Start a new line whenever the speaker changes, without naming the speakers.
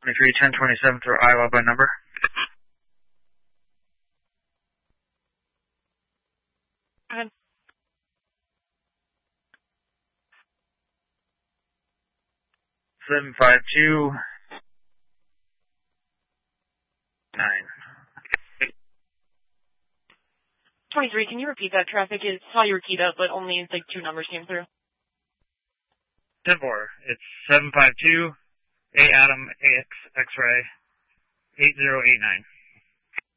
23-10-27 through Iowa by number.
Go ahead.
Seven 5-2 9.
23, can you repeat that? Traffic is saw your keyed up, but only like 2 numbers came through.
10-4. It's 752 A Adam AX X-ray 8089.